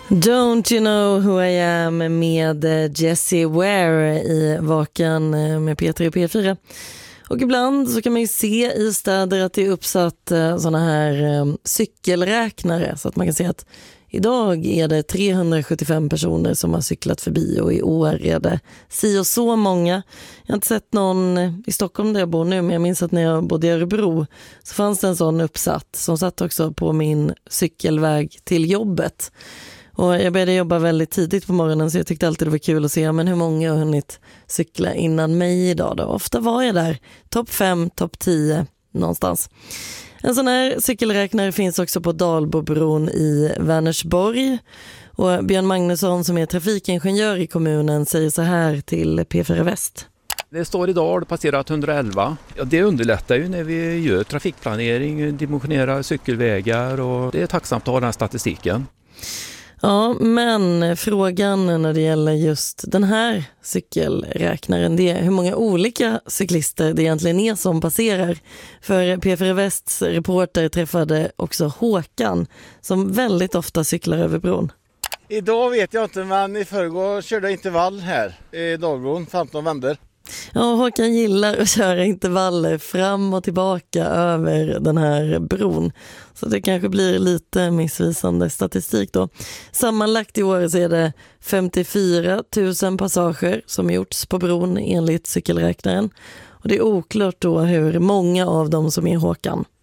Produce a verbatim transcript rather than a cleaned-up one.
Don't you know who I am med Jessie Ware i Vaken med P tre och P fyra. Och ibland så kan man ju se i städer att det är uppsatt såna här cykelräknare så att man kan se att idag är det trehundrasjuttiofem personer som har cyklat förbi och i år är det si och så många. Jag har inte sett någon i Stockholm där jag bor nu, men jag minns att när jag bodde i Örebro så fanns det en sån uppsatt som satt också på min cykelväg till jobbet. Och jag började jobba väldigt tidigt på morgonen så jag tyckte alltid det var kul att se men hur många har hunnit cykla innan mig idag då. Ofta var jag där topp fem, topp tio någonstans. En sån här cykelräknare finns också på Dalbobron i Vänersborg. Och Björn Magnusson som är trafikingenjör i kommunen säger så här till P fyra Väst. Det står idag har det passerat hundraelva. Ja, det underlättar ju när vi gör trafikplanering, dimensionerar cykelvägar och det är tacksamt att ha den här statistiken. Ja, men frågan när det gäller just den här cykelräknaren det är hur många olika cyklister det egentligen är som passerar. För P fyra Västs reporter träffade också Håkan som väldigt ofta cyklar över bron. Idag vet jag inte, men i förrgår körde jag intervall här i Dalbron, femton vänder. Ja, Håkan gillar att köra intervaller fram och tillbaka över den här bron. Så det kanske blir lite missvisande statistik då. Sammanlagt i år så är det femtiofyra tusen passager som gjorts på bron enligt cykelräknaren. Och det är oklart då hur många av dem som är Håkan.